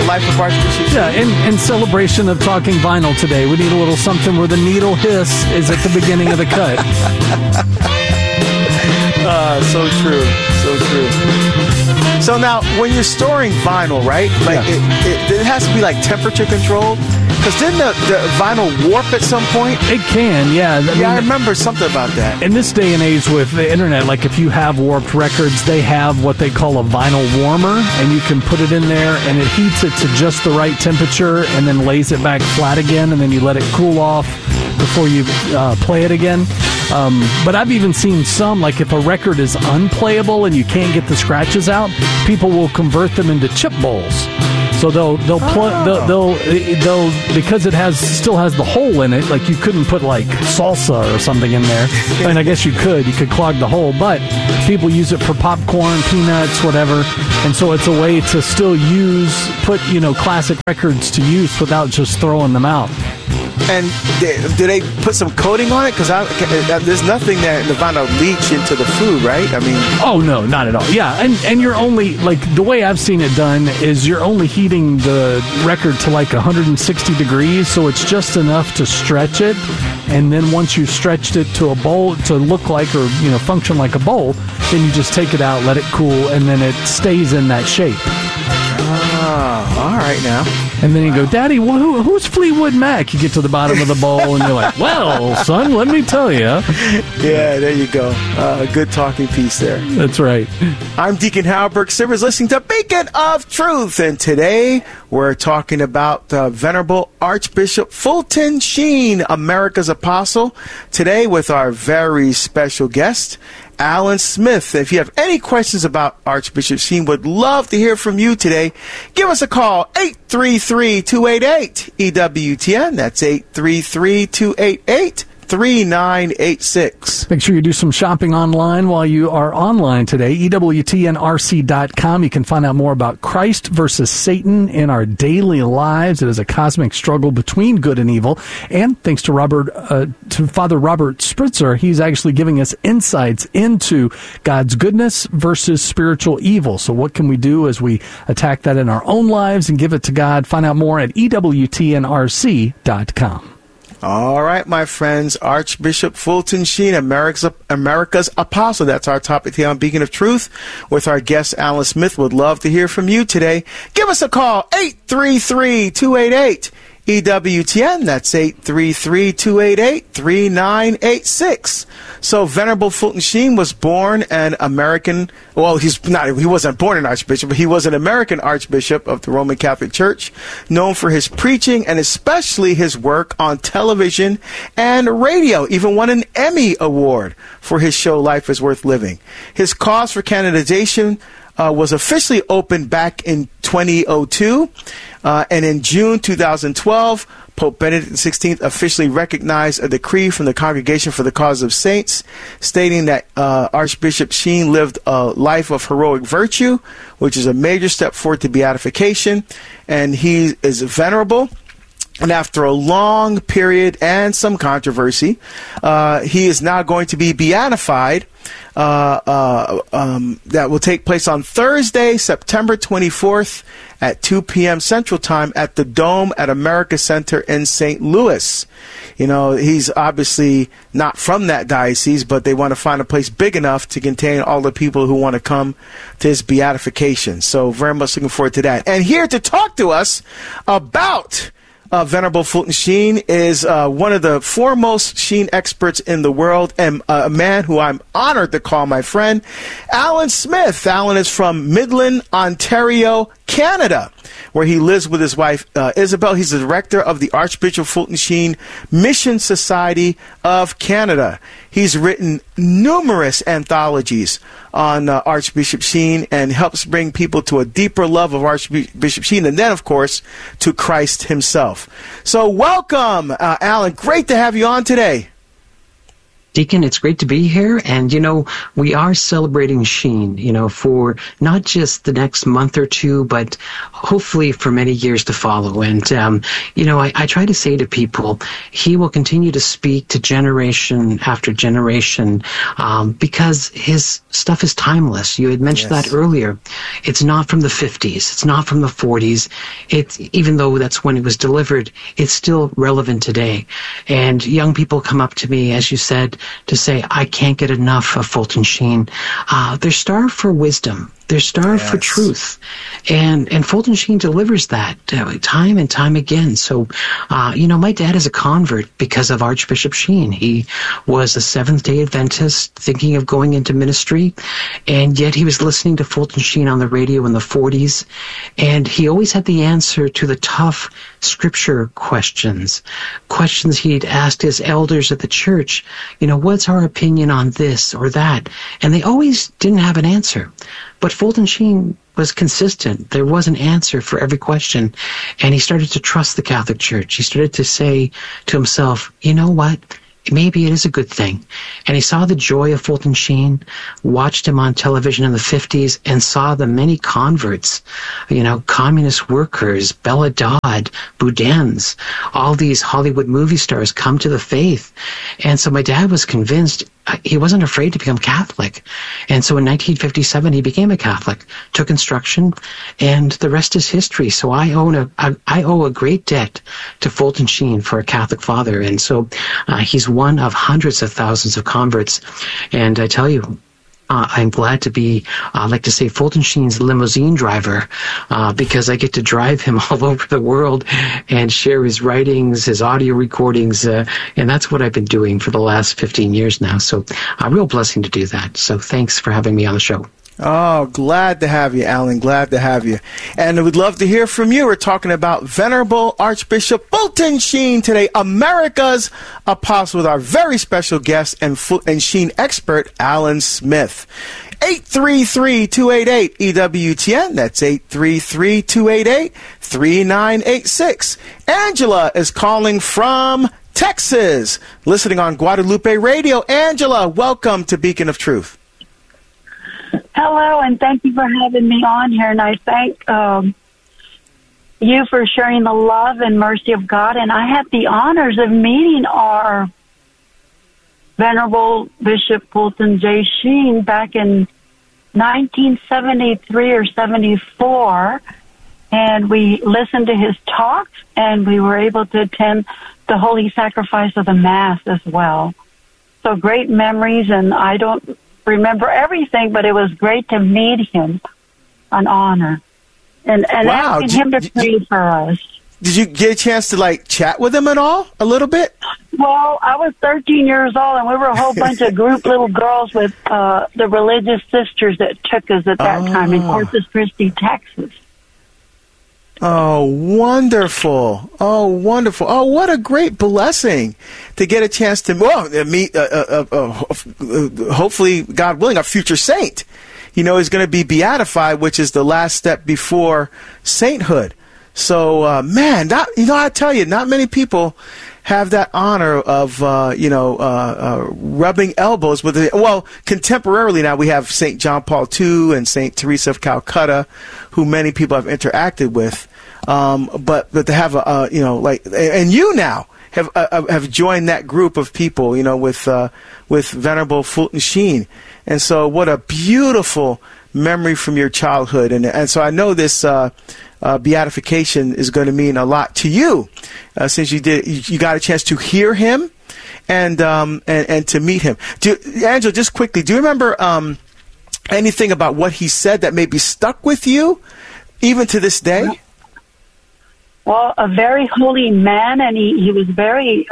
life of Archbishop Sheen. Yeah, in celebration of talking vinyl today, we need a little something where the needle hiss is at the beginning of the cut. So true. So true. So now, when you're storing vinyl, right? Like it has to be like temperature controlled. Because didn't the vinyl warp at some point? It can, yeah. I remember something about that. In this day and age with the internet, like if you have warped records, they have what they call a vinyl warmer, and you can put it in there, and it heats it to just the right temperature, and then lays it back flat again, and then you let it cool off before you play it again. But I've even seen some, like if a record is unplayable and you can't get the scratches out, people will convert them into chip bowls. So they'll because it still has the hole in it. Like you couldn't put like salsa or something in there. I mean, I guess you could clog the hole, but people use it for popcorn, peanuts, whatever. And so it's a way to still put classic records to use without just throwing them out. And do they put some coating on it? Because there's nothing that the vinyl leach into the food, right? I mean... Oh, no, not at all. Yeah, and you're only, like, the way I've seen it done is you're only heating the record to, like, 160 degrees, so it's just enough to stretch it. And then once you've stretched it to a bowl, to look like or, function like a bowl, then you just take it out, let it cool, and then it stays in that shape. Oh, all right now. And then you go, Daddy, well, who's Fleetwood Mac? You get to the bottom of the bowl, and you're like, well, son, let me tell you. Yeah, there you go. Good talking piece there. That's right. I'm Deacon Howard Burke-Sivers, listening to Beacon of Truth. And today we're talking about Venerable Archbishop Fulton Sheen, America's Apostle. Today with our very special guest, Alan Smith. If you have any questions about Archbishop Sheen, would love to hear from you today. Give us a call, 833-288-EWTN. That's 833-288-3986. Make sure you do some shopping online while you are online today. EWTNRC.com. You can find out more about Christ versus Satan in our daily lives. It is a cosmic struggle between good and evil. And thanks to Father Robert Spritzer, he's actually giving us insights into God's goodness versus spiritual evil. So what can we do as we attack that in our own lives and give it to God? Find out more at EWTNRC.com. All right, my friends, Archbishop Fulton Sheen, America's Apostle. That's our topic here on Beacon of Truth with our guest, Alan Smith. Would love to hear from you today. Give us a call, 833-288-EWTN. That's 833-288-3986. So Venerable Fulton Sheen was born an American, well, he wasn't born an archbishop, but he was an American archbishop of the Roman Catholic Church, known for his preaching and especially his work on television and radio. Even won an Emmy Award for his show Life is Worth Living. His cause for canonization was officially opened back in 2002, and in June 2012, Pope Benedict XVI officially recognized a decree from the Congregation for the Cause of Saints stating that Archbishop Sheen lived a life of heroic virtue, which is a major step forward to beatification, and he is venerable. And after a long period and some controversy, he is now going to be beatified. That will take place on Thursday, September 24th at 2 p.m. Central Time at the Dome at America Center in St. Louis. He's obviously not from that diocese, but they want to find a place big enough to contain all the people who want to come to his beatification. So very much looking forward to that. And here to talk to us about Venerable Fulton Sheen is one of the foremost Sheen experts in the world, and a man who I'm honored to call my friend, Alan Smith. Alan is from Midland, Ontario, Canada, where he lives with his wife, Isabel. He's the director of the Archbishop Fulton Sheen Mission Society of Canada. He's written numerous anthologies on Archbishop Sheen and helps bring people to a deeper love of Archbishop Sheen and then, of course, to Christ himself. So welcome, Alan. Great to have you on today. Deacon, it's great to be here. And, we are celebrating Sheen, for not just the next month or two, but hopefully for many years to follow. And, I try to say to people, he will continue to speak to generation after generation because his stuff is timeless. You had mentioned that earlier. It's not from the 50s. It's not from the 40s. Even though that's when it was delivered, it's still relevant today. And young people come up to me, as you said, to say, I can't get enough of Fulton Sheen. They're starved for wisdom. They're starved for truth. And Fulton Sheen delivers that time and time again. So, my dad is a convert because of Archbishop Sheen. He was a Seventh-day Adventist thinking of going into ministry, and yet he was listening to Fulton Sheen on the radio in the 40s, and he always had the answer to the tough scripture questions he'd asked his elders at the church, what's our opinion on this or that? And they always didn't have an answer. But Fulton Sheen was consistent. There was an answer for every question. And he started to trust the Catholic Church. He started to say to himself, you know what? Maybe it is a good thing. And he saw the joy of Fulton Sheen, watched him on television in the 50s, and saw the many converts, communist workers, Bella Dodd, Boudin's, all these Hollywood movie stars come to the faith. And so my dad was convinced he wasn't afraid to become Catholic. And so in 1957, he became a Catholic, took instruction, and the rest is history. So I owe a great debt to Fulton Sheen for a Catholic father. And so he's one of hundreds of thousands of converts. And I tell you, I'm glad to be, I like to say, Fulton Sheen's limousine driver, because I get to drive him all over the world and share his writings, his audio recordings, and that's what I've been doing for the last 15 years now. So a real blessing to do that. So thanks for having me on the show. Oh, glad to have you, Alan. Glad to have you. And we'd love to hear from you. We're talking about Venerable Archbishop Fulton Sheen today, America's Apostle, with our very special guest and Sheen expert, Alan Smith. 833-288-EWTN. That's 833-288-3986. Angela is calling from Texas, listening on Guadalupe Radio. Angela, welcome to Beacon of Truth. Hello, and thank you for having me on here. And I thank you for sharing the love and mercy of God. And I had the honors of meeting our Venerable Bishop Fulton J. Sheen back in 1973 or 74. And we listened to his talks, and we were able to attend the Holy Sacrifice of the Mass as well. So great memories, and I don't remember everything, but it was great to meet him. An honor. And wow. Asking him to pray for us. Did you get a chance to, chat with him at all? A little bit? Well, I was 13 years old, and we were a whole bunch of little girls with the religious sisters that took us at that time in Corpus Christi, Texas. Oh, wonderful. Oh, wonderful. Oh, what a great blessing to get a chance to meet, hopefully, God willing, a future saint. Is going to be beatified, which is the last step before sainthood. So, I tell you, not many people have that honor of, rubbing elbows with it. Well, contemporarily now we have St. John Paul II and St. Teresa of Calcutta, who many people have interacted with. But to have and you now have joined that group of people, with Venerable Fulton Sheen. And so what a beautiful memory from your childhood. And so I know this, beatification is going to mean a lot to you, since you got a chance to hear him and to meet him. Angela, just quickly, do you remember anything about what he said that maybe stuck with you even to this day? Well, a very holy man, and he was very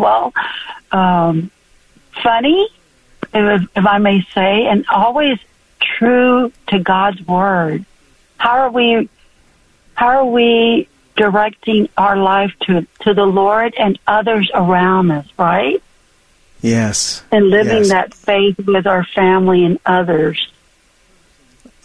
funny, if I may say, and always true to God's word. How are we directing our life to the Lord and others around us, right? Yes. And living that faith with our family and others.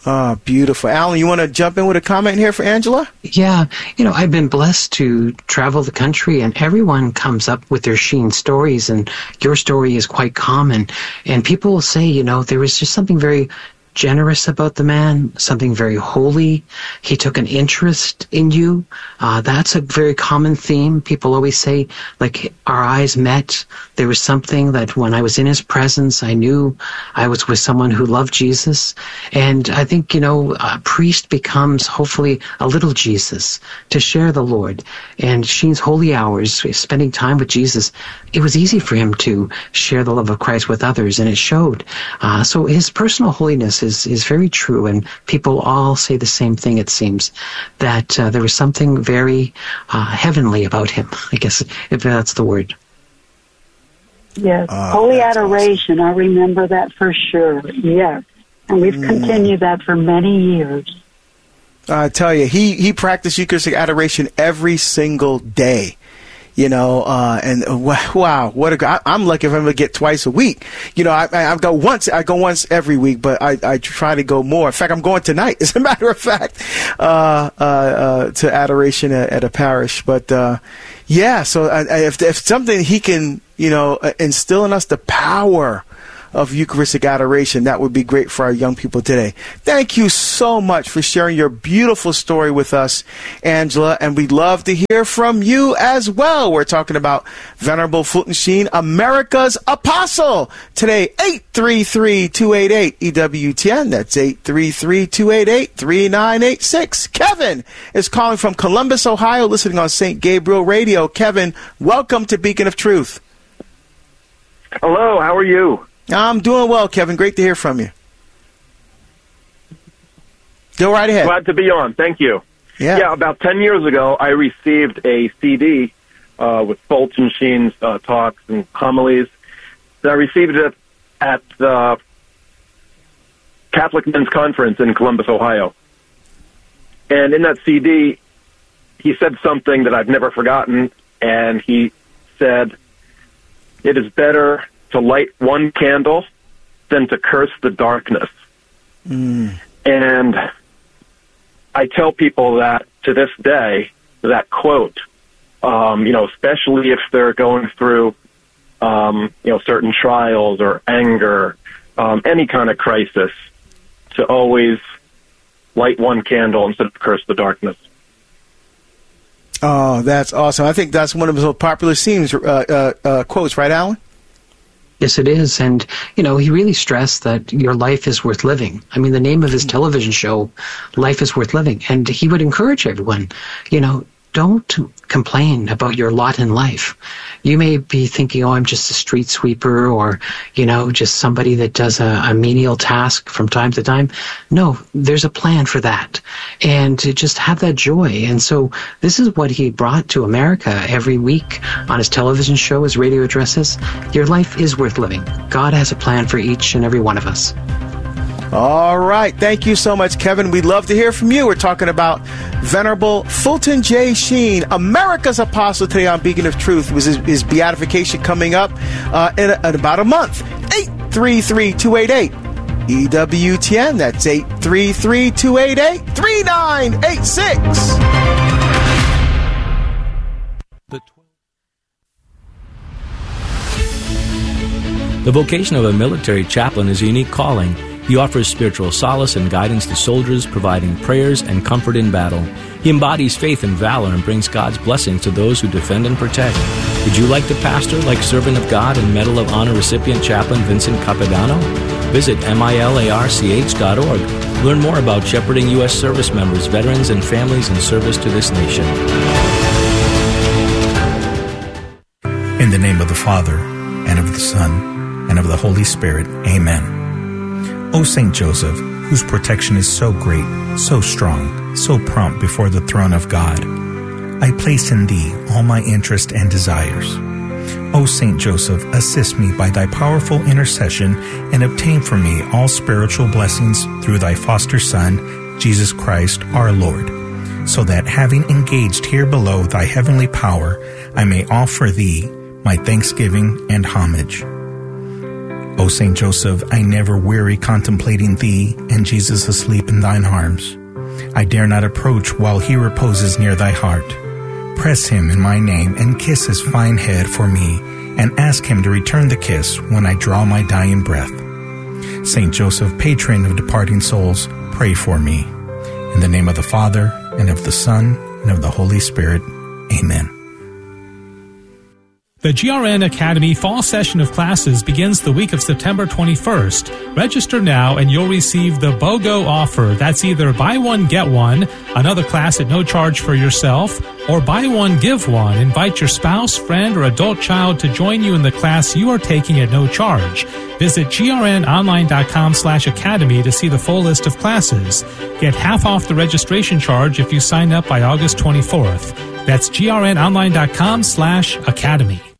Oh, beautiful. Alan, you want to jump in with a comment here for Angela? Yeah, I've been blessed to travel the country, and everyone comes up with their Sheen stories, and your story is quite common. And people will say, there was just something very generous about the man, something very holy. He took an interest in you. That's a very common theme. People always say, like, our eyes met. There was something that when I was in his presence, I knew I was with someone who loved Jesus. And I think, a priest becomes hopefully a little Jesus to share the Lord. And Sheen's holy hours, spending time with Jesus, it was easy for him to share the love of Christ with others, and it showed. So his personal holiness is very true, and people all say the same thing, it seems, that there was something very heavenly about him, I guess, if that's the word. Yes, holy adoration, awesome. I remember that for sure, yes. And we've continued that for many years. I tell you, he practiced Eucharistic adoration every single day. And wow, what a guy. I'm lucky if I'm going to get twice a week. I go once every week, but I try to go more. In fact, I'm going tonight, as a matter of fact, to adoration at a parish. But, so if something he can, instill in us the power of Eucharistic adoration, that would be great for our young people today. Thank you so much for sharing your beautiful story with us, Angela, and we'd love to hear from you as well. We're talking about Venerable Fulton Sheen, America's Apostle. Today, 833-288 EWTN. That's 833-288-3986. Kevin is calling from Columbus, Ohio, listening on St. Gabriel Radio. Kevin, welcome to Beacon of Truth. Hello, how are you? I'm doing well, Kevin. Great to hear from you. Go right ahead. Glad to be on. Thank you. Yeah, about 10 years ago, I received a CD with Fulton Sheen's talks and homilies. I received it at the Catholic Men's Conference in Columbus, Ohio. And in that CD, he said something that I've never forgotten, and he said, "It is better to light one candle than to curse the darkness." And I tell people that to this day, that quote, especially if they're going through, certain trials or anger, any kind of crisis, to always light one candle instead of curse the darkness. Oh, that's awesome. I think that's one of his most popular quotes, right, Alan? Yes, it is. And, he really stressed that your life is worth living. I mean, the name of his television show, Life is Worth Living. And he would encourage everyone, don't complain about your lot in life. You may be thinking, I'm just a street sweeper or, just somebody that does a menial task from time to time. No, there's a plan for that. And to just have that joy. And so this is what he brought to America every week on his television show, his radio addresses. Your life is worth living. God has a plan for each and every one of us. All right. Thank you so much, Kevin. We'd love to hear from you. We're talking about Venerable Fulton J. Sheen, America's Apostle, today on Beacon of Truth. Was his beatification coming up in about a month. 833-288 EWTN. That's 833-288-3986. The vocation of a military chaplain is a unique calling. He offers spiritual solace and guidance to soldiers, providing prayers and comfort in battle. He embodies faith and valor and brings God's blessings to those who defend and protect. Would you like to pastor like Servant of God and Medal of Honor recipient Chaplain Vincent Capodanno? Visit milarch.org. Learn more about shepherding U.S. service members, veterans, and families in service to this nation. In the name of the Father, and of the Son, and of the Holy Spirit. Amen. O Saint Joseph, whose protection is so great, so strong, so prompt before the throne of God, I place in thee all my interest and desires. O Saint Joseph, assist me by thy powerful intercession and obtain for me all spiritual blessings through thy foster Son, Jesus Christ our Lord, so that having engaged here below thy heavenly power, I may offer thee my thanksgiving and homage. O Saint Joseph, I never weary contemplating thee, and Jesus asleep in thine arms. I dare not approach while he reposes near thy heart. Press him in my name, and kiss his fine head for me, and ask him to return the kiss when I draw my dying breath. Saint Joseph, patron of departing souls, pray for me. In the name of the Father, and of the Son, and of the Holy Spirit. Amen. The GRN Academy fall session of classes begins the week of September 21st. Register now and you'll receive the BOGO offer. That's either buy one, get one, another class at no charge for yourself, or buy one, give one. Invite your spouse, friend, or adult child to join you in the class you are taking at no charge. Visit grnonline.com/academy to see the full list of classes. Get half off the registration charge if you sign up by August 24th. That's grnonline.com/academy.